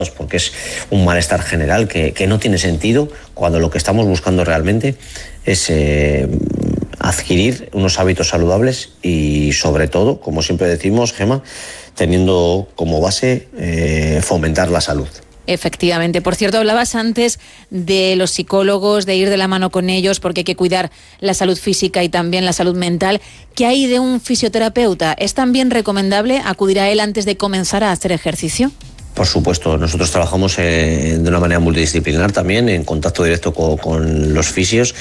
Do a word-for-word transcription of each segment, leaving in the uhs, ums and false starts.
porque es un malestar general que, que no tiene sentido cuando lo que estamos buscando realmente es eh, adquirir unos hábitos saludables y sobre todo, como siempre decimos, Gemma, teniendo como base eh, fomentar la salud. Efectivamente. Por cierto, hablabas antes de los psicólogos, de ir de la mano con ellos porque hay que cuidar la salud física y también la salud mental. ¿Qué hay de un fisioterapeuta? ¿Es también recomendable acudir a él antes de comenzar a hacer ejercicio? Por supuesto, nosotros trabajamos eh, de una manera multidisciplinar también, en contacto directo con, con los fisios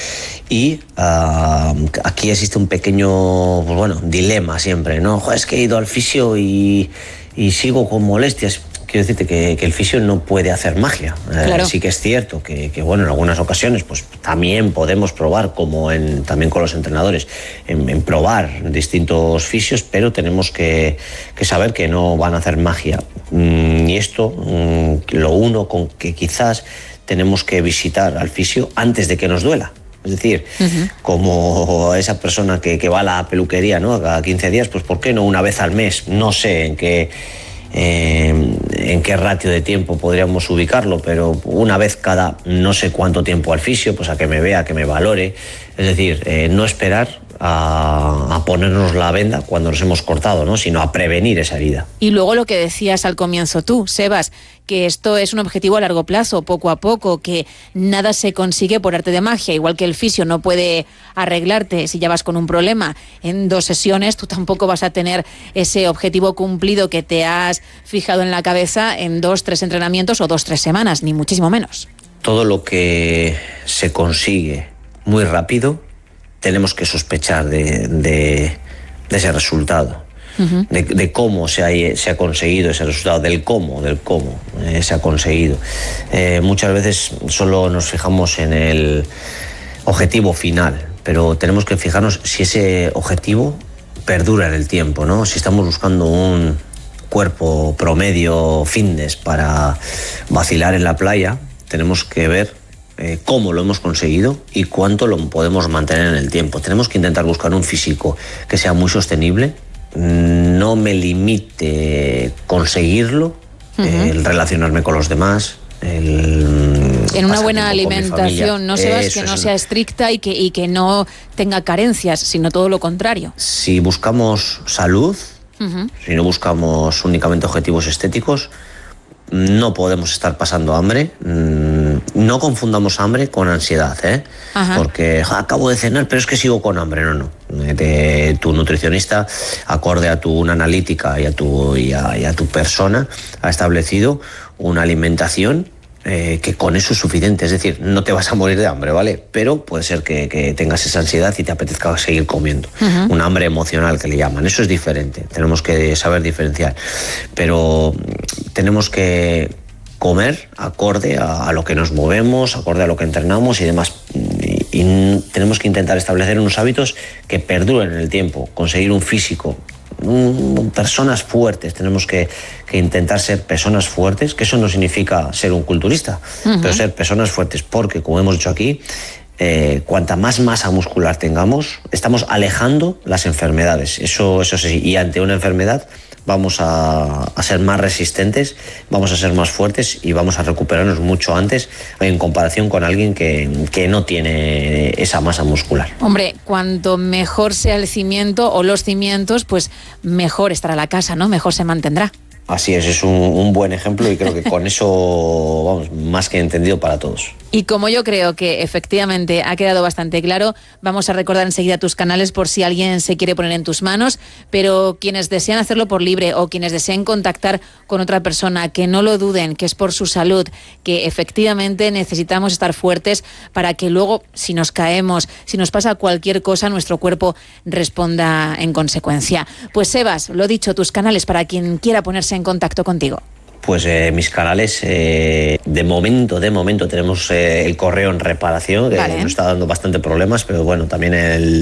y uh, aquí existe un pequeño, pues bueno, dilema siempre, ¿no? Joder, es que he ido al fisio y, y sigo con molestias. Quiero decirte que, que el fisio no puede hacer magia. Claro. Eh, sí que es cierto que, que, bueno, en algunas ocasiones pues también podemos probar, como en, también con los entrenadores, en, en probar distintos fisios, pero tenemos que, que saber que no van a hacer magia. Mm, y esto mm, lo uno con que quizás tenemos que visitar al fisio antes de que nos duela. Es decir, uh-huh. como esa persona que, que va a la peluquería, ¿no? Cada quince días, pues ¿por qué no una vez al mes? No sé en qué... Eh, en qué ratio de tiempo podríamos ubicarlo, pero una vez cada no sé cuánto tiempo al fisio, pues a que me vea, que me valore. Es decir, eh, no esperar a, a ponernos la venda cuando nos hemos cortado, ¿no? Sino a prevenir esa herida. Y luego lo que decías al comienzo tú, Sebas, que esto es un objetivo a largo plazo, poco a poco, que nada se consigue por arte de magia, igual que el fisio no puede arreglarte si ya vas con un problema en dos sesiones, tú tampoco vas a tener ese objetivo cumplido que te has fijado en la cabeza en dos, tres entrenamientos o dos, tres semanas, ni muchísimo menos. Todo lo que se consigue muy rápido, tenemos que sospechar de, de, de ese resultado. Uh-huh. De, de cómo se ha, se ha conseguido ese resultado, del cómo, del cómo eh, se ha conseguido. Eh, muchas veces solo nos fijamos en el objetivo final, pero tenemos que fijarnos si ese objetivo perdura en el tiempo, ¿no? Si estamos buscando un cuerpo promedio fitness para vacilar en la playa, tenemos que ver eh, cómo lo hemos conseguido y cuánto lo podemos mantener en el tiempo. Tenemos que intentar buscar un físico que sea muy sostenible. No me limite conseguirlo, uh-huh. el relacionarme con los demás, el en una buena alimentación, no Sebas, que no sea estricta y que, y que no tenga carencias, sino todo lo contrario. Si buscamos salud, uh-huh. si no buscamos únicamente objetivos estéticos, no podemos estar pasando hambre. No confundamos hambre con ansiedad, ¿eh? Porque ja, acabo de cenar, pero es que sigo con hambre. No, no. De, tu nutricionista, acorde a tu una analítica y a tu, y a, y a tu persona, ha establecido una alimentación eh, que con eso es suficiente. Es decir, no te vas a morir de hambre, ¿vale? Pero puede ser que, que tengas esa ansiedad y te apetezca seguir comiendo. Uh-huh. Un hambre emocional que le llaman. Eso es diferente. Tenemos que saber diferenciar. Pero tenemos que comer acorde a, a lo que nos movemos, acorde a lo que entrenamos y demás. Y, y tenemos que intentar establecer unos hábitos que perduren en el tiempo, conseguir un físico, un, personas fuertes. Tenemos que, que intentar ser personas fuertes, que eso no significa ser un culturista, uh-huh. pero ser personas fuertes, porque como hemos dicho aquí, eh, cuanta más masa muscular tengamos, estamos alejando las enfermedades. Eso, eso sí, y ante una enfermedad vamos a, a ser más resistentes, vamos a ser más fuertes y vamos a recuperarnos mucho antes en comparación con alguien que, que no tiene esa masa muscular. Hombre, cuanto mejor sea el cimiento o los cimientos, pues mejor estará la casa, ¿no? Mejor se mantendrá. Así es, es un, un buen ejemplo y creo que con eso, vamos, más que entendido para todos. Y como yo creo que efectivamente ha quedado bastante claro, vamos a recordar enseguida tus canales por si alguien se quiere poner en tus manos, pero quienes desean hacerlo por libre o quienes deseen contactar con otra persona, que no lo duden, que es por su salud, que efectivamente necesitamos estar fuertes para que luego, si nos caemos, si nos pasa cualquier cosa, nuestro cuerpo responda en consecuencia. Pues Sebas, lo dicho, tus canales para quien quiera ponerse en contacto contigo. Pues eh, mis canales, eh, de momento, de momento tenemos eh, el correo en reparación, que vale. nos está dando bastante problemas, pero bueno, también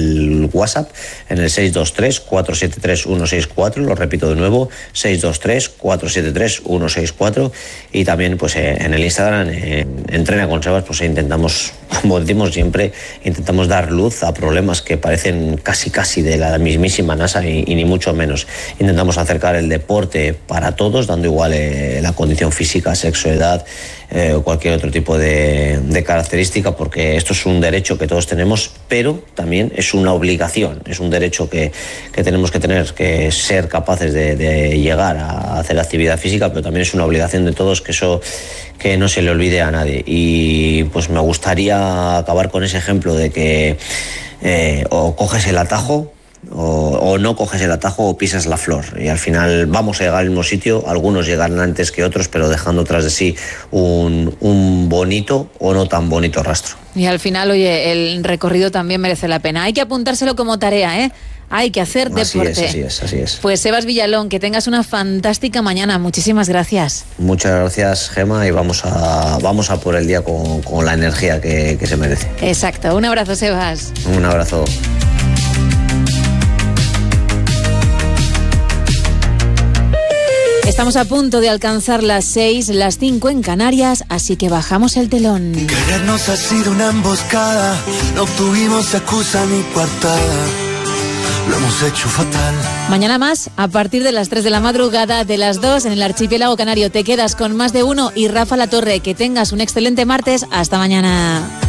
el WhatsApp en el seis dos tres, cuatro siete tres, uno seis cuatro, lo repito de nuevo, seis dos tres, cuatro siete tres, uno seis cuatro, y también pues eh, en el Instagram, eh, Entrena con Sebas, pues intentamos, como decimos siempre, intentamos dar luz a problemas que parecen casi casi de la mismísima NASA y, y ni mucho menos. Intentamos acercar el deporte para todos, dando igual eh, eh, la condición física, sexo, edad eh, o cualquier otro tipo de, de característica, porque esto es un derecho que todos tenemos, pero también es una obligación, es un derecho que, que tenemos que tener, que ser capaces de, de llegar a hacer actividad física, pero también es una obligación de todos que eso que no se le olvide a nadie. Y pues me gustaría acabar con ese ejemplo de que eh, o coges el atajo O, o no coges el atajo o pisas la flor, y al final vamos a llegar al mismo sitio, algunos llegarán antes que otros, pero dejando tras de sí un, un bonito o no tan bonito rastro. Y al final, oye, el recorrido también merece la pena. Hay que apuntárselo como tarea, ¿eh? Hay que hacer deporte. Así es, así es, así es. Pues Sebas Villalón, que tengas una fantástica mañana. Muchísimas gracias. Muchas gracias, Gema, y vamos a, vamos a por el día con, con la energía que, que se merece. Exacto. Un abrazo, Sebas. Un abrazo. Estamos a punto de alcanzar las seis, las cinco en Canarias, así que bajamos el telón. Querernos ha sido una emboscada, no obtuvimos excusa ni coartada, lo hemos hecho fatal. Mañana más, a partir de las tres de la madrugada, de las dos en el archipiélago canario. Te quedas con Más de Uno y Rafa La Torre. Que tengas un excelente martes. Hasta mañana.